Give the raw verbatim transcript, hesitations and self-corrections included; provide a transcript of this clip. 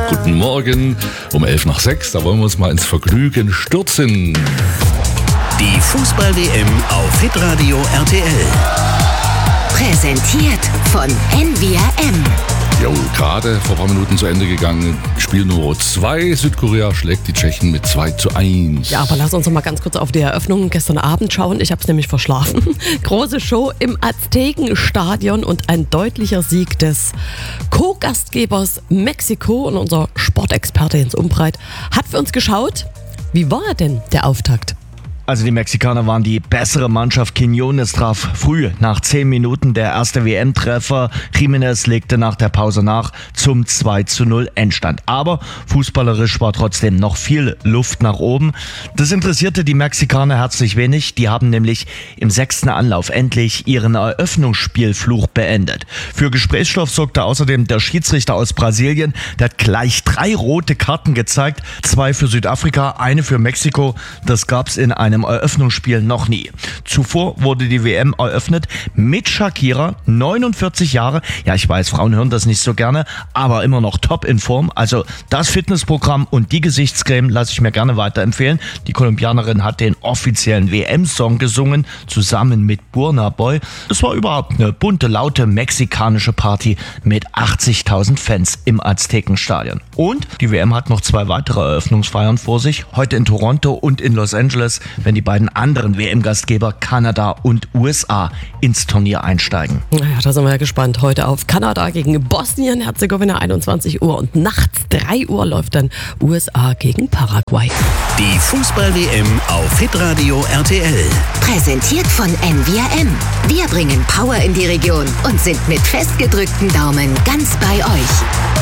Guten Morgen um elf nach sechs. Da wollen wir uns mal ins Vergnügen stürzen. Die Fußball-W M auf Hitradio R T L. Präsentiert von N V R M. Jo, gerade vor ein paar Minuten zu Ende gegangen. Spiel Nummer zwei. Südkorea schlägt die Tschechen mit zwei zu eins. Ja, aber lass uns noch mal ganz kurz auf die Eröffnung gestern Abend schauen. Ich habe es nämlich verschlafen. Große Show im Aztekenstadion und ein deutlicher Sieg des Co-Gastgebers Mexiko. Und unser Sportexperte Jens Umbreit hat für uns geschaut. Wie war denn der Auftakt? Also die Mexikaner waren die bessere Mannschaft. Quiñones traf früh nach zehn Minuten der erste W M-Treffer. Jiménez legte nach der Pause nach zum zwei zu null Endstand. Aber fußballerisch war trotzdem noch viel Luft nach oben. Das interessierte die Mexikaner herzlich wenig. Die haben nämlich im sechsten Anlauf endlich ihren Eröffnungsspielfluch beendet. Für Gesprächsstoff sorgte außerdem der Schiedsrichter aus Brasilien. Der hat gleich drei rote Karten gezeigt. Zwei für Südafrika, eine für Mexiko. Das gab's in einem Eröffnungsspiel noch nie. Zuvor wurde die W M eröffnet mit Shakira, neunundvierzig Jahre. Ja, ich weiß, Frauen hören das nicht so gerne, aber immer noch top in Form. Also das Fitnessprogramm und die Gesichtscreme lasse ich mir gerne weiterempfehlen. Die Kolumbianerin hat den offiziellen W M-Song gesungen, zusammen mit Burna Boy. Es war überhaupt eine bunte, laute mexikanische Party mit achtzigtausend Fans im Aztekenstadion. Und die W M hat noch zwei weitere Eröffnungsfeiern vor sich. Heute in Toronto und in Los Angeles, wenn die beiden anderen W M-Gastgeber Kanada und U S A ins Turnier einsteigen. Naja, da sind wir ja gespannt. Heute auf Kanada gegen Bosnien-Herzegowina, einundzwanzig Uhr. Und nachts drei Uhr läuft dann U S A gegen Paraguay. Die Fußball-W M auf Hitradio R T L. Präsentiert von N V R M. Wir bringen Power in die Region und sind mit festgedrückten Daumen ganz bei euch.